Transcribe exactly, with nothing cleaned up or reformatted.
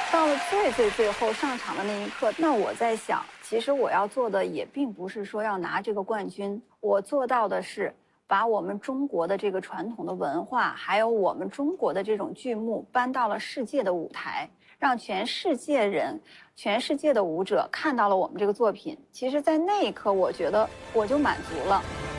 到了最最最后上场的那一刻，那我在想，其实我要做的也并不是说要拿这个冠军，我做到的是把我们中国的这个传统的文化，还有我们中国的这种剧目搬到了世界的舞台，让全世界人、全世界的舞者看到了我们这个作品。其实，在那一刻，我觉得我就满足了。